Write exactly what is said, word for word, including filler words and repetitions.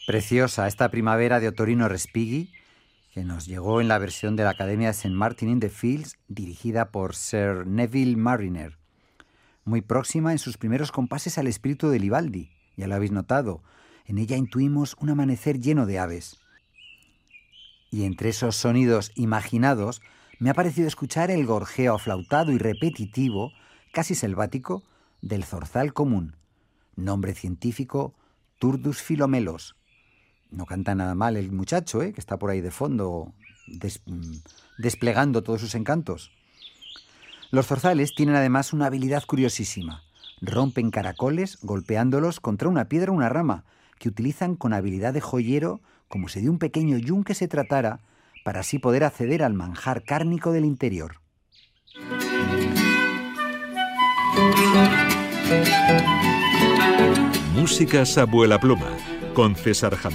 Preciosa esta primavera de Ottorino Respighi, que nos llegó en la versión de la Academia de Saint Martin in the Fields, dirigida por Sir Neville Marriner. Muy próxima en sus primeros compases al espíritu de Vivaldi, ya lo habéis notado. En ella intuimos un amanecer lleno de aves. Y entre esos sonidos imaginados me ha parecido escuchar el gorjeo aflautado y repetitivo, casi selvático, del zorzal común. Nombre científico, Turdus philomelos. No canta nada mal el muchacho, ¿eh? Que está por ahí de fondo, des, desplegando todos sus encantos. Los zorzales tienen además una habilidad curiosísima. Rompen caracoles golpeándolos contra una piedra o una rama, que utilizan con habilidad de joyero como si de un pequeño yunque se tratara, para así poder acceder al manjar cárnico del interior. Músicas Abuela Pluma, con César Javier.